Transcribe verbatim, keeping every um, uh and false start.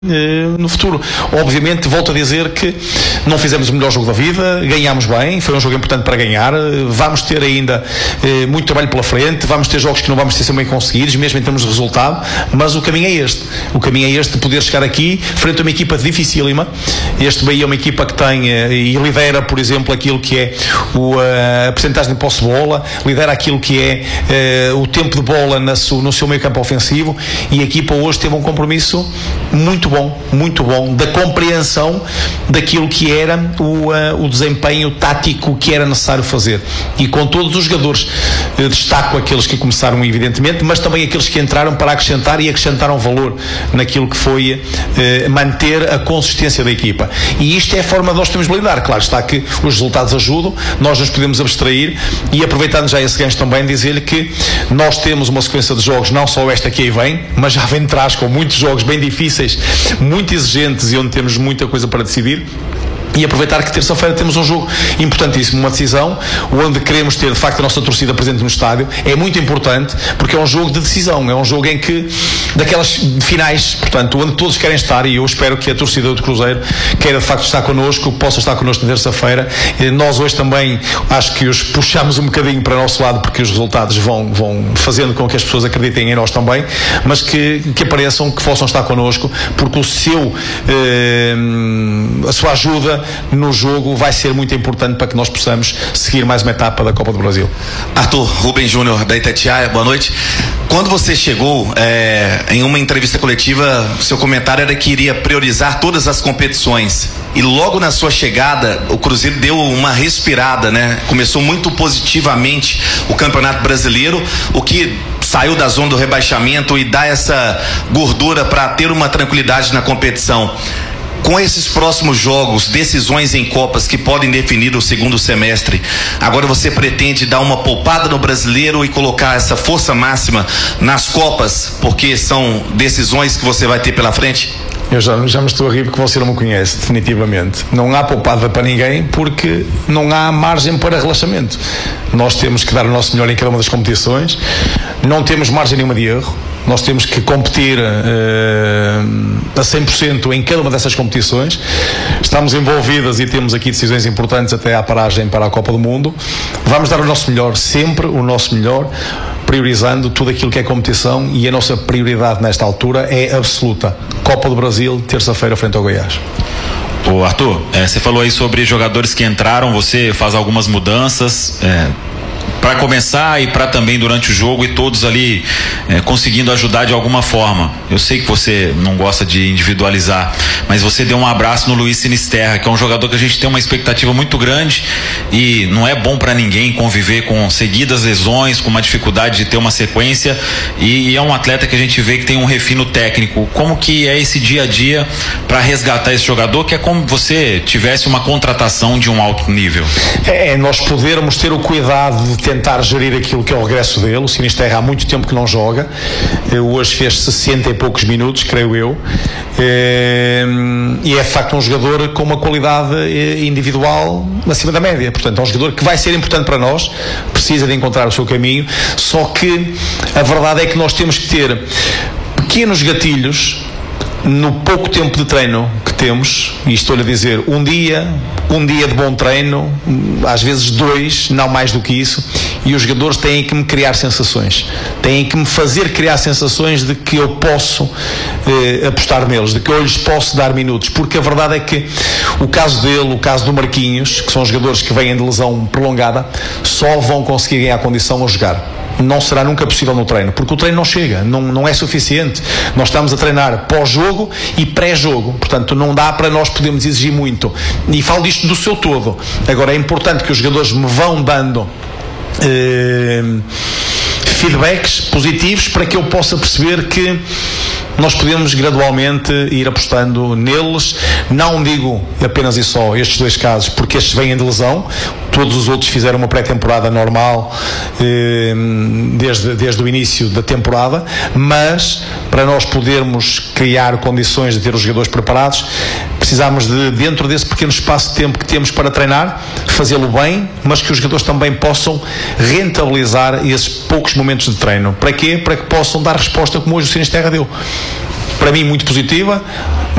no futuro. Obviamente, volto a dizer que não fizemos o melhor jogo da vida, ganhámos bem, foi um jogo importante para ganhar, vamos ter ainda eh, muito trabalho pela frente, vamos ter jogos que não vamos ter sempre bem conseguidos, mesmo em termos de resultado, mas o caminho é este, o caminho é este de poder chegar aqui, frente a uma equipa dificílima. Este Bahia é uma equipa que tem eh, e lidera, por exemplo, aquilo que é o, a percentagem de posse de bola, lidera aquilo que é eh, o tempo de bola na su, no seu meio campo ofensivo, e a equipa hoje teve um compromisso muito bom, muito bom, da compreensão daquilo que era o, uh, o desempenho tático que era necessário fazer, e com todos os jogadores, uh, destaco aqueles que começaram evidentemente, mas também aqueles que entraram para acrescentar e acrescentaram valor naquilo que foi uh, manter a consistência da equipa, e isto é a forma de nós temos de lidar. Claro está que os resultados ajudam, nós nos podemos abstrair, e aproveitando já esse gancho também dizer-lhe que nós temos uma sequência de jogos, não só esta que aí vem, mas já vem de trás com muitos jogos bem difíceis, muito exigentes e onde temos muita coisa para decidir. E aproveitar que terça-feira temos um jogo importantíssimo, uma decisão, onde queremos ter de facto a nossa torcida presente no estádio. É muito importante, porque é um jogo de decisão, é um jogo em que, daquelas finais, portanto, onde todos querem estar, e eu espero que a torcida do Cruzeiro queira de facto estar connosco, possa estar connosco na terça-feira. Nós hoje também acho que os puxamos um bocadinho para o nosso lado, porque os resultados vão, vão fazendo com que as pessoas acreditem em nós também, mas que, que apareçam, que possam estar connosco, porque o seu, eh, a sua ajuda no jogo vai ser muito importante para que nós possamos seguir mais uma etapa da Copa do Brasil. Arthur, Rubem Júnior da Itatiaia, boa noite. Quando você chegou, é, em uma entrevista coletiva, seu comentário era que iria priorizar todas as competições, e logo na sua chegada o Cruzeiro deu uma respirada, né? Começou muito positivamente o Campeonato Brasileiro, o que saiu da zona do rebaixamento e dá essa gordura para ter uma tranquilidade na competição. Com esses próximos jogos, decisões em Copas que podem definir o segundo semestre, agora você pretende dar uma poupada no Brasileiro e colocar essa força máxima nas Copas, porque são decisões que você vai ter pela frente? Eu já, já me estou a rir porque você não me conhece, definitivamente. Não há poupada para ninguém, porque não há margem para relaxamento. Nós temos que dar o nosso melhor em cada uma das competições, não temos margem nenhuma de erro. Nós temos que competir uh, a cem por cento em cada uma dessas competições. Estamos envolvidas e temos aqui decisões importantes até à paragem para a Copa do Mundo. Vamos dar o nosso melhor, sempre o nosso melhor, priorizando tudo aquilo que é competição, e a nossa prioridade nesta altura é absoluta. Copa do Brasil, terça-feira, frente ao Goiás. Ô Arthur, é, você falou aí sobre jogadores que entraram, você faz algumas mudanças, é, para começar e para também durante o jogo, e todos ali é, conseguindo ajudar de alguma forma. Eu sei que você não gosta de individualizar, mas você deu um abraço no Luiz Sinisterra, que é um jogador que a gente tem uma expectativa muito grande, e não é bom para ninguém conviver com seguidas lesões, com uma dificuldade de ter uma sequência, e, e é um atleta que a gente vê que tem um refino técnico. Como que é esse dia a dia para resgatar esse jogador, que é como você tivesse uma contratação de um alto nível? É, nós podermos ter o cuidado de tentar gerir aquilo que é o regresso dele. O Sinisterra há muito tempo que não joga, hoje fez sessenta e poucos minutos, creio eu, e é de facto um jogador com uma qualidade individual acima da média. Portanto, é um jogador que vai ser importante para nós, precisa de encontrar o seu caminho, só que a verdade é que nós temos que ter pequenos gatilhos no pouco tempo de treino que temos, e estou-lhe a dizer, um dia, um dia de bom treino, às vezes dois, não mais do que isso, e os jogadores têm que me criar sensações, têm que me fazer criar sensações de que eu posso eh, apostar neles, de que eu lhes posso dar minutos, porque a verdade é que o caso dele, o caso do Marquinhos, que são jogadores que vêm de lesão prolongada, só vão conseguir ganhar condição a jogar. Não será nunca possível no treino, porque o treino não chega, não, não é suficiente. Nós estamos a treinar pós-jogo e pré-jogo, portanto não dá para nós podermos exigir muito, e falo disto do seu todo. Agora é importante que os jogadores me vão dando eh, feedbacks positivos para que eu possa perceber que nós podemos gradualmente ir apostando neles. Não digo apenas e só estes dois casos, porque estes vêm de lesão, todos os outros fizeram uma pré-temporada normal eh, desde, desde o início da temporada, mas para nós podermos criar condições de ter os jogadores preparados, precisamos de, dentro desse pequeno espaço de tempo que temos para treinar, fazê-lo bem, mas que os jogadores também possam rentabilizar esses poucos momentos de treino. Para quê? Para que possam dar resposta como hoje o Sines Terra deu. Para mim, muito positiva.